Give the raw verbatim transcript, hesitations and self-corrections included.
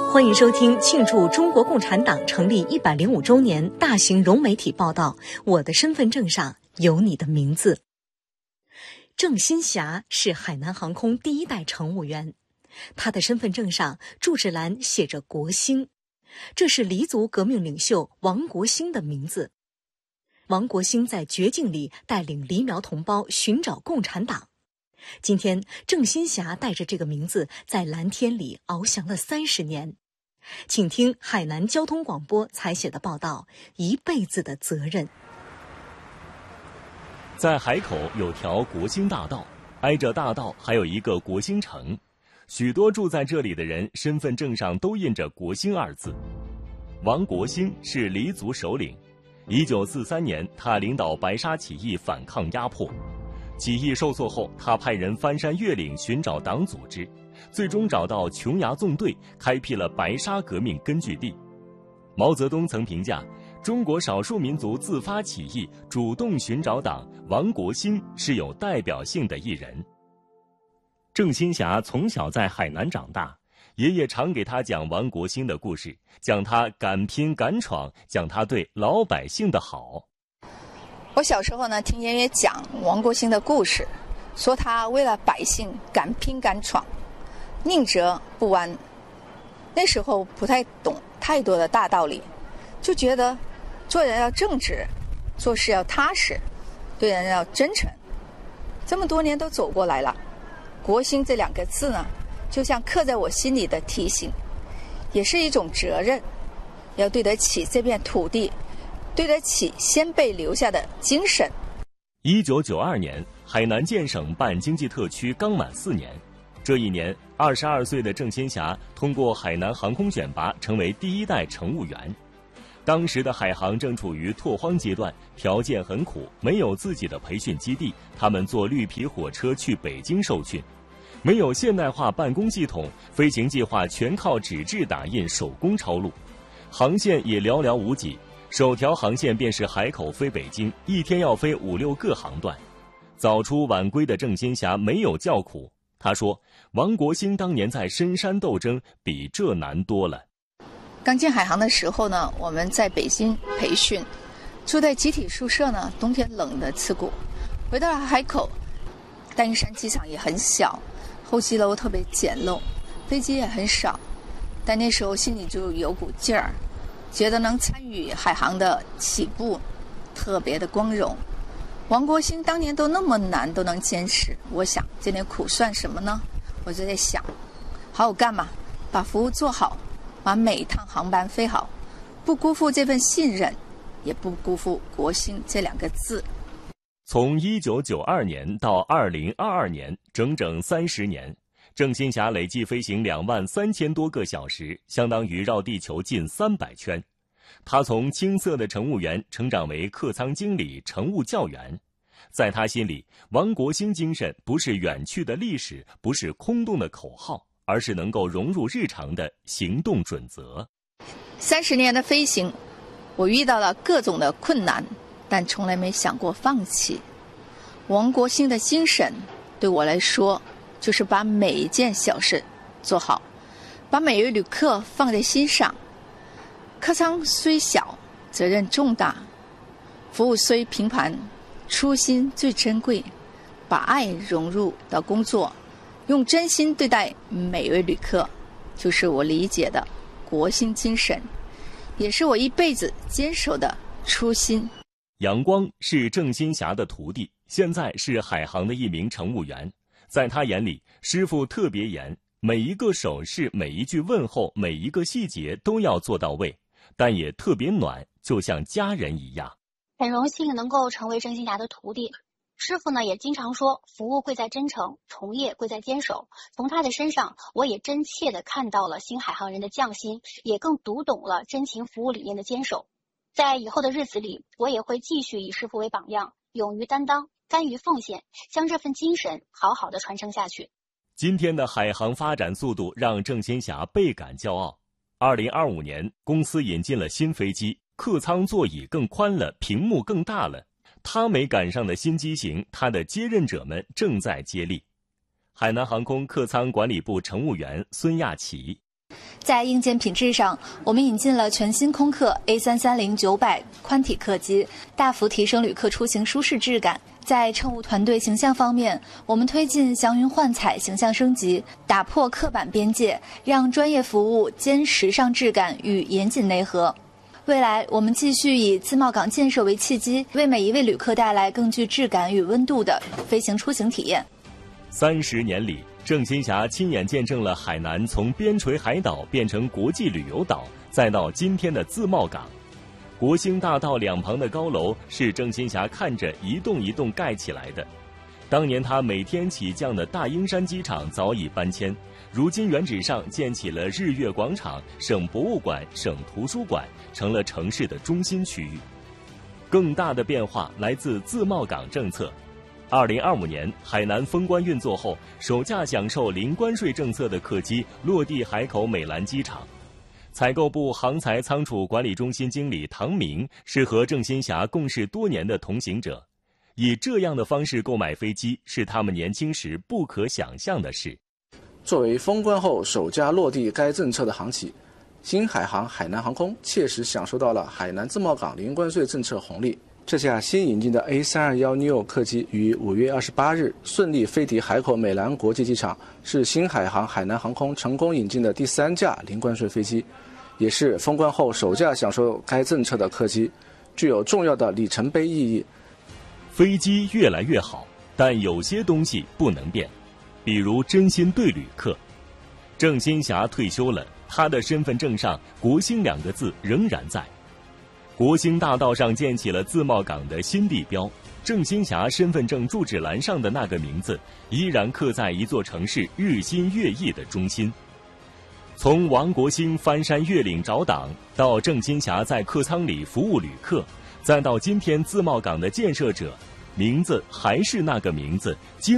欢迎收听庆祝中国共产党成立一百零五周年大型融媒体报道。我的身份证上有你的名字。郑新霞是海南航空第一代乘务员，他的身份证上注释栏写着国兴，这是黎族革命领袖王国兴的名字。王国兴在绝境里带领黎苗同胞寻找共产党。今天，郑新霞带着这个名字在蓝天里翱翔了三十年。请听海南交通广播采写的报道《一辈子的责任》。 在海口有条国兴大道，挨着大道还有一个国兴城，许多住在这里的人身份证上都印着国兴二字。王国兴是黎族首领，一九四三年他领导白沙起义反抗压迫。起义受挫后，他派人翻山越岭寻找党组织，最终找到琼崖纵队，开辟了白沙革命根据地。毛泽东曾评价，中国少数民族自发起义、主动寻找党，王国兴是有代表性的一人。郑新霞从小在海南长大，爷爷常给他讲王国兴的故事，讲他敢拼敢闯，讲他对老百姓的好。 我小时候呢，听爷爷讲王国兴的故事，说他为了百姓敢拼敢闯，宁折不弯。那时候不太懂太多的大道理，就觉得做人要正直，做事要踏实，对人要真诚。这么多年都走过来了，国兴这两个字呢，就像刻在我心里的提醒，也是一种责任，要对得起这片土地，对得起先辈留下的精神。 一九九二年，海南建省办经济特区刚满四年，这一年，二十二岁的郑新霞通过海南航空选拔，成为第一代乘务员。当时的海航正处于拓荒阶段，条件很苦，没有自己的培训基地，他们坐绿皮火车去北京受训。没有现代化办公系统，飞行计划全靠纸质打印手工抄录，航线也寥寥无几。首条航线便是海口飞北京，一天要飞五六个航段。早出晚归的郑新霞没有叫苦，她说王国兴当年在深山斗争比这难多了。 刚进海航的时候呢，我们在北京培训，住在集体宿舍呢，冬天冷得刺骨。回到了海口，大英山机场也很小，候机楼特别简陋，飞机也很少，但那时候心里就有股劲儿，觉得能参与海航的起步特别的光荣。王国兴当年都那么难都能坚持，我想这点苦算什么呢？我就在想，好好干嘛，把服务做好，把每一趟航班飞好，不辜负这份信任，也不辜负国兴这两个字。 从一九九二年到二零二二年，整整三十年，郑新霞累计飞行两万三千多个小时，相当于绕地球近三百圈。他从青涩的乘务员成长为客舱经理、乘务教员。在他心里，王国兴精神不是远去的历史，不是空洞的口号，而是能够融入日常的行动准则。 三十年的飞行，我遇到了各种的困难，但从来没想过放弃。王国兴的精神对我来说，就是把每一件小事做好，把每位旅客放在心上。客舱虽小，责任重大；服务虽平凡，初心最珍贵。把爱融入到工作，用真心对待每位旅客，就是我理解的国兴精神，也是我一辈子坚守的初心。 杨光是郑新霞的徒弟，现在是海航的一名乘务员。在他眼里，师傅特别严，每一个手势、每一句问候、每一个细节都要做到位，但也特别暖，就像家人一样。 很荣幸能够成为郑新霞的徒弟。师傅呢也经常说，服务贵在真诚，从业贵在坚守。从他的身上，我也真切地看到了新海航人的匠心，也更读懂了真情服务理念的坚守。在以后的日子里，我也会继续以师傅为榜样，勇于担当，甘于奉献，将这份精神好好的传承下去。 今天的海航发展速度让郑新霞倍感骄傲。二零二五年，公司引进了新飞机，客舱座椅更宽了，屏幕更大了。他没赶上的新机型，他的接任者们正在接力。海南航空客舱管理部乘务员孙亚琪， 在硬件品质上，我们引进了全新空客 A 三三零九百宽体客机，大幅提升旅客出行舒适质感。在乘务团队形象方面，我们推进祥云幻彩形象升级，打破刻板边界，让专业服务兼时尚质感与严谨内核。未来，我们继续以自贸港建设为契机，为每一位旅客带来更具质感与温度的飞行出行体验。 三十年里，郑新霞亲眼见证了海南从边陲海岛变成国际旅游岛，再到今天的自贸港。国兴大道两旁的高楼是郑新霞看着一栋一栋盖起来的。当年他每天起降的大英山机场早已搬迁，如今原址上建起了日月广场、省博物馆、省图书馆，成了城市的中心区域。更大的变化来自自贸港政策。二零二五年，海南封关运作后，首架享受零关税政策的客机落地海口美兰机场。采购部航财仓储管理中心经理唐明是和郑新霞共事多年的同行者，以这样的方式购买飞机是他们年轻时不可想象的事。 作为封关后首家落地该政策的航企，新海航海南航空切实享受到了海南自贸港零关税政策红利。这架新引进的 A 三二一 neo 客机于五月二十八日顺利飞抵海口美兰国际机场，是新海航海南航空成功引进的第三架零关税飞机，也是封关后首架享受该政策的客机，具有重要的里程碑意义。 飞机越来越好，但有些东西不能变，比如真心对旅客。郑新霞退休了，她的身份证上国兴两个字仍然在。国兴大道上建起了自贸港的新地标，郑新霞身份证住址栏上的那个名字依然刻在一座城市日新月异的中心。从王国兴翻山越岭找党，到郑新霞在客舱里服务旅客，再到今天自贸港的建设者，名字还是那个名字，